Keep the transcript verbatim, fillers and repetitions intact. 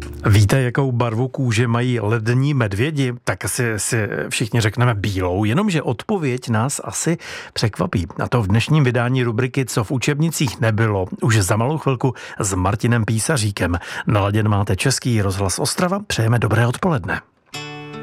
Víte, jakou barvu kůže mají lední medvědi? Tak asi si všichni řekneme bílou, jenomže odpověď nás asi překvapí. A to v dnešním vydání rubriky Co v učebnicích nebylo. Už za malou chvilku s Martinem Písaříkem. Naladěn máte Český rozhlas Ostrava. Přejeme dobré odpoledne.